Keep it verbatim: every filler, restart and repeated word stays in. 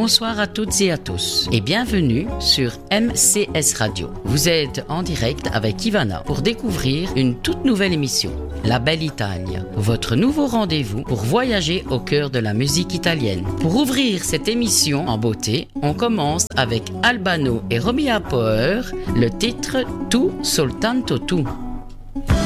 Bonsoir à toutes et à tous et bienvenue sur M C S Radio. Vous êtes en direct avec Ivana pour découvrir une toute nouvelle émission, La Belle Italia, votre nouveau rendez-vous pour voyager au cœur de la musique italienne. Pour ouvrir cette émission en beauté, on commence avec Albano et Romina Power, le titre Tu soltanto tu.